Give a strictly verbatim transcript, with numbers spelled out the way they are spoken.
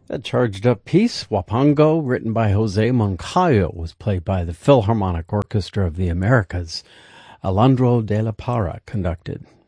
A charged-up piece, Wapango, written by Jose Moncayo, was played by the Philharmonic Orchestra of the Americas. Alejandro de la Parra conducted.